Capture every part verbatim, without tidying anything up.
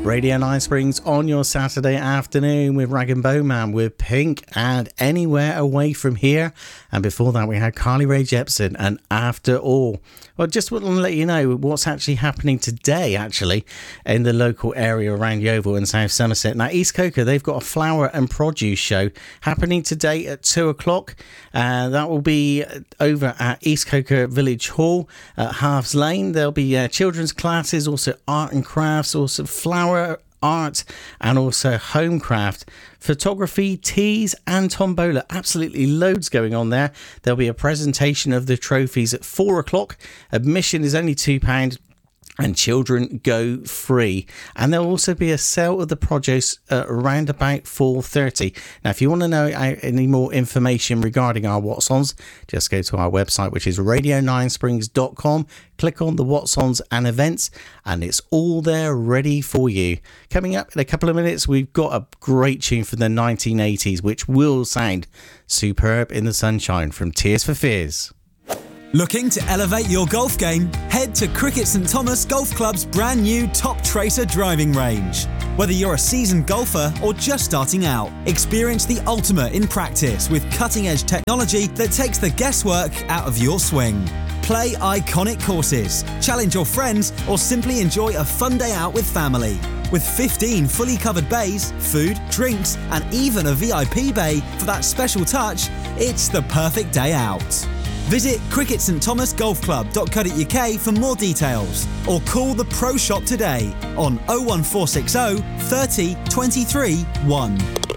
Radio Nine Springs on your Saturday afternoon with Rag and Bowman with Pink and Anywhere Away From Here. And before that we had Carly Rae Jepsen and After All. Well, just want to let you know what's actually happening today, actually, in the local area around Yeovil and South Somerset. Now, East Coker, they've got a flower and produce show happening today at two o'clock. Uh, that will be over at East Coker Village Hall at Halves Lane. There'll be uh, children's classes, also art and crafts, also flower art and also homecraft, photography, teas and tombola. Absolutely loads going on there. There'll be a presentation of the trophies at four o'clock. Admission is only two pounds and children go free. And there'll also be a sale of the produce uh, around about four thirty. Now, if you want to know any more information regarding our What's Ons, just go to our website, which is radio nine springs dot com. Click on the What's Ons and events, and it's all there ready for you. Coming up in a couple of minutes, we've got a great tune from the nineteen eighties, which will sound superb in the sunshine, from Tears for Fears. Looking to elevate your golf game? Head to Cricket St Thomas Golf Club's brand new Top Tracer driving range. Whether you're a seasoned golfer or just starting out, experience the ultimate in practice with cutting-edge technology that takes the guesswork out of your swing. Play iconic courses, challenge your friends, or simply enjoy a fun day out with family. With fifteen fully covered bays, food, drinks, and even a V I P bay for that special touch, it's the perfect day out. Visit cricket st thomas golf club dot co dot uk for more details, or call the Pro Shop today on oh one four six oh, thirty, twenty-three, one.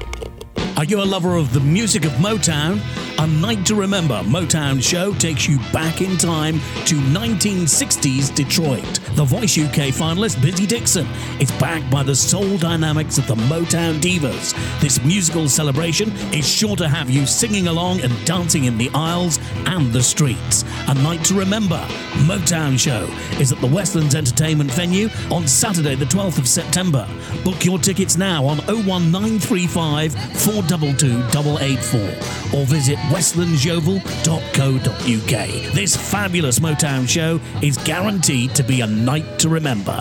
Are you a lover of the music of Motown? A Night to Remember Motown show takes you back in time to nineteen sixties Detroit. The Voice U K finalist Busy Dixon is backed by the soul dynamics of the Motown Divas. This musical celebration is sure to have you singing along and dancing in the aisles and the streets. A Night to Remember Motown show is at the Westlands Entertainment venue on Saturday the twelfth of September. Book your tickets now on oh one nine three five, four two two, eight eight four or visit westlands yeovil dot co dot uk. This fabulous Motown show is guaranteed to be a night to remember.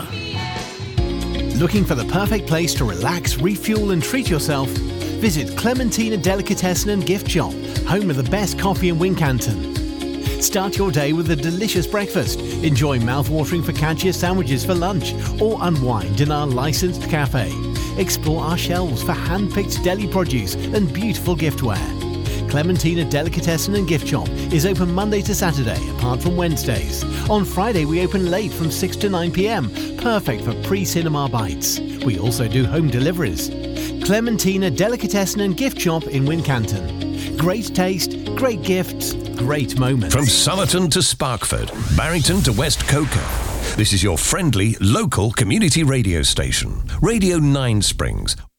Looking for the perfect place to relax, refuel and treat yourself? Visit Clementina Delicatessen and Gift Shop, home of the best coffee in Wincanton. Start your day with a delicious breakfast. Enjoy mouth-watering focaccia sandwiches for lunch or unwind in our licensed cafe. Explore our shelves for hand-picked deli produce and beautiful giftware. Clementina Delicatessen and Gift Shop is open Monday to Saturday, apart from Wednesdays. On Friday, we open late from six to nine p.m, perfect for pre-cinema bites. We also do home deliveries. Clementina Delicatessen and Gift Shop in Wincanton. Great taste, great gifts, great moments. From Somerton to Sparkford, Barrington to West Coker. This is your friendly, local community radio station. Radio Nine Springs.